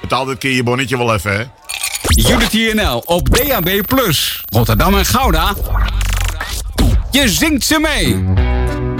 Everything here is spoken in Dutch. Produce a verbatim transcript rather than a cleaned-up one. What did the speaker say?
Betaal dit keer je bonnetje wel even, hè? Unity N L op D A B plus. Rotterdam en Gouda. Je zingt ze mee.